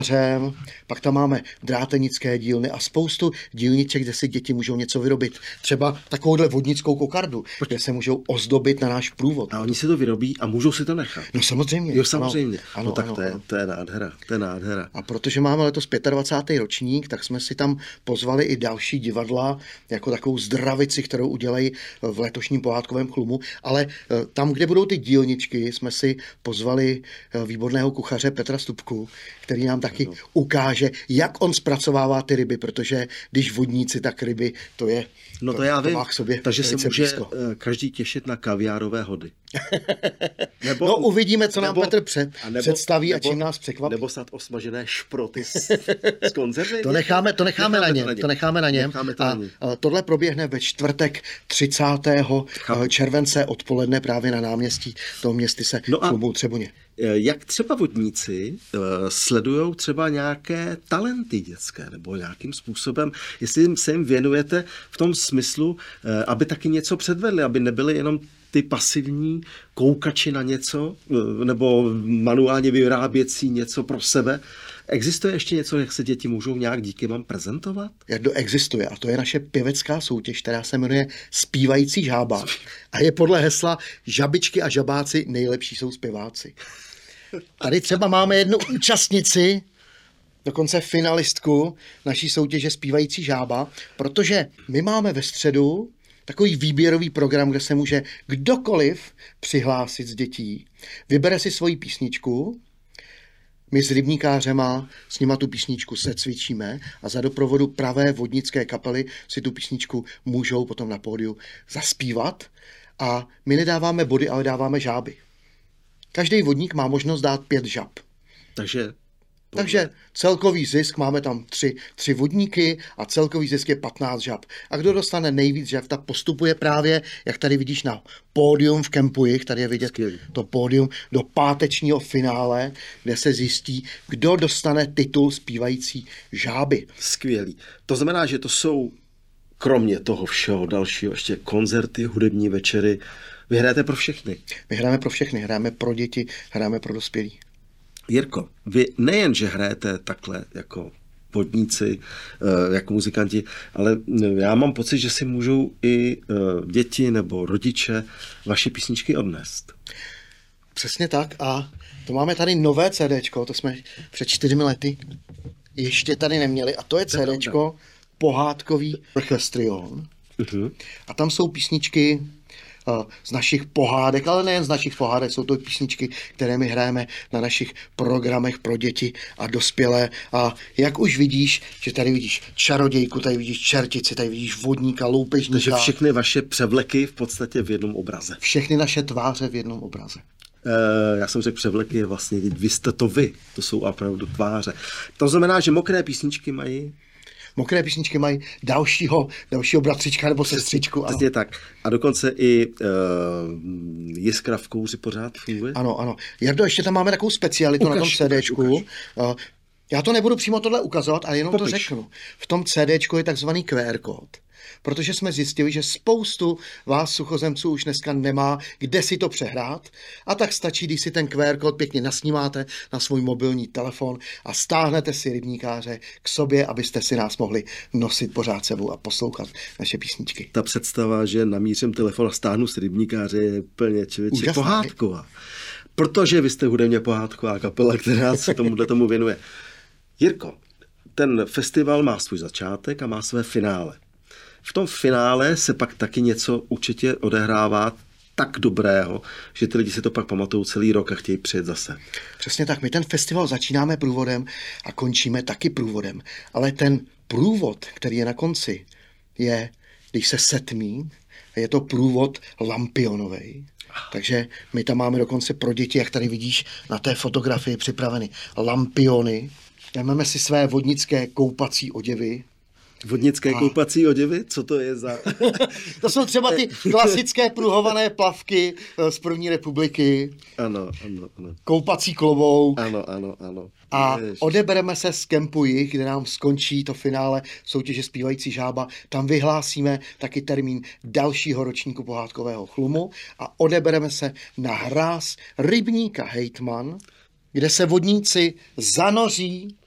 pak tam máme drátenické dílny a spoustu dílniček, kde si děti můžou něco vyrobit. Třeba takovouhle vodnickou kokardu, kde se můžou ozdobit na náš průvod. A oni si to vyrobí a můžou si to nechat. No samozřejmě. Jo, samozřejmě. Ano, no tak ano, to je nádhera. To je nádhera. A protože máme letos 25. ročník, tak jsme si tam pozvali i další divadla, jako takovou zdravici, kterou udělají v letošním pohádkovém chlumu. Ale tam, kde budou ty dílničky, jsme si pozvali výborného kuchaře Petra Stupku, který nám taky ukáže, jak on zpracovává ty ryby, protože když vodníci, tak ryby, to je... No to já vím, k sobě takže se může blízko. každý těšit na kaviárové hody. Nebo, no uvidíme, co nám Petr představí a čím nás překvapí. Nebo snad osmažené šproty z konzervy. To necháme na něm. A tohle proběhne ve čtvrtek 30. července odpoledne právě na náměstí toho Městyse klubu Třeboně. Jak třeba vodníci sledujou třeba nějaké talenty dětské nebo nějakým způsobem, jestli se jim věnujete v tom smyslu, aby taky něco předvedli, aby nebyli jenom ty pasivní koukači na něco nebo manuálně vyráběcí něco pro sebe. Existuje ještě něco, jak se děti můžou nějak díky vám prezentovat? Jardo, existuje a to je naše pěvecká soutěž, která se jmenuje Zpívající žába a je podle hesla Žabičky a žabáci nejlepší jsou zpěváci. Tady třeba máme jednu účastnici, dokonce finalistku naší soutěže Zpívající žába, protože my máme ve středu takový výběrový program, kde se může kdokoliv přihlásit z dětí. Vybere si svoji písničku, my s rybníkářema s nima tu písničku secvičíme a za doprovodu pravé vodnické kapely si tu písničku můžou potom na pódiu zaspívat a my nedáváme body, ale dáváme žáby. Každý vodník má možnost dát 5 žab. Takže celkový zisk, máme tam 3 vodníky a celkový zisk je 15 žab. A kdo dostane nejvíc žab, tak postupuje právě, jak tady vidíš na pódium v Kempujich, tady je vidět to pódium, do pátečního finále, kde se zjistí, kdo dostane titul zpívající žáby. Skvělý. To znamená, že to jsou kromě toho všeho dalšího ještě koncerty, hudební večery. Vy hrajete pro všechny? My hrajeme pro všechny, hrajeme pro děti, hrajeme pro dospělí. Jirko, vy nejen, že hrajete takhle jako vodníci, jako muzikanti, ale já mám pocit, že si můžou i děti nebo rodiče vaše písničky odnést. Přesně tak a to máme tady nové CDčko, to jsme před 4 lety ještě tady neměli a to je CDčko pohádkový Orchestrion. A tam jsou písničky z našich pohádek, ale nejen z našich pohádek, jsou to písničky, které my hrajeme na našich programech pro děti a dospělé. A jak už vidíš, že tady vidíš čarodějku, tady vidíš čertici, tady vidíš vodníka, loupežníka. Takže všechny vaše převleky v podstatě v jednom obraze. Všechny naše tváře v jednom obraze. Já jsem řekl převleky, je vlastně, vy jste to vy, to jsou opravdu tváře. To znamená, že mokré písničky mají... Mokré písničky mají dalšího bratřička nebo sestřičku. Přesně tak. A dokonce i Jiskra v kouři pořád funguje? Ano. Jardo, ještě tam máme takovou specialitu na tom CDčku. Já to nebudu přímo tohle ukazovat, ale jenom to řeknu. V tom CDčku je takzvaný QR kód. Protože jsme zjistili, že spoustu vás suchozemců už dneska nemá, kde si to přehrát. A tak stačí, když si ten QR kód pěkně nasnímáte na svůj mobilní telefon a stáhnete si rybníkáře k sobě, abyste si nás mohli nosit pořád sebou a poslouchat naše písničky. Ta představa, že namířím telefon a stáhnu si rybníkáře, je plně pohádková. Protože vy jste hudebně pohádková kapela, která se tomu věnuje. Jirko, ten festival má svůj začátek a má své finále. V tom finále se pak taky něco určitě odehrává tak dobrého, že ty lidi si to pak pamatují celý rok a chtějí přijet zase. Přesně tak. My ten festival začínáme průvodem a končíme taky průvodem. Ale ten průvod, který je na konci, je, když se setmí, je to průvod lampionovej. Takže my tam máme dokonce pro děti, jak tady vidíš na té fotografii připraveny lampiony. Vezmeme si své vodnické koupací oděvy. Vodnické koupací oděvy? Co to je za... To jsou třeba ty klasické pruhované plavky z první republiky. Ano. Koupací klobouk. Ano. A odebereme se z Kempujich, kde nám skončí to finále soutěže Zpívající žába. Tam vyhlásíme taky termín dalšího ročníku pohádkového chlumu a odebereme se na hráz rybníka Hejtman, kde se vodníci zanoří